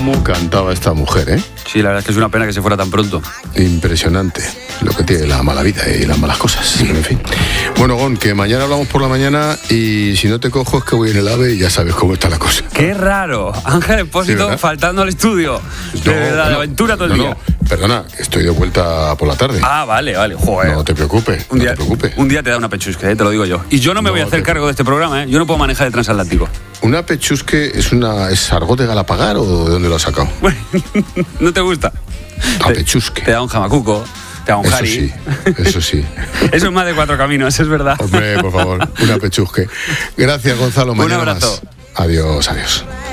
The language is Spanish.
cómo cantaba esta mujer, ¿eh? Sí, la verdad es que es una pena que se fuera tan pronto. Impresionante lo que tiene la mala vida y las malas cosas. En fin. Bueno, Gon, que mañana hablamos por la mañana y si no te cojo es que voy en el AVE y ya sabes cómo está la cosa. ¡Qué raro! Ángel Expósito Sí, faltando al estudio. De verdad, la aventura todo el día. Perdona, estoy de vuelta por la tarde. Ah, vale, joder. No te preocupes, Un día, no te preocupes. Un día te da una pechusca, te lo digo yo. Y yo no me voy a hacer cargo de este programa, ¿eh? Yo no puedo manejar el transatlántico. ¿Una pechusque es argot de Galapagar o de dónde lo has sacado? ¿No te gusta? A pechusque. Te da un jamacuco, te da un Eso jari. sí, eso sí. Eso es más de 4 caminos, es verdad. Hombre, por favor, una pechusque. Gracias, Gonzalo. Mañana Un abrazo. más. Adiós, adiós.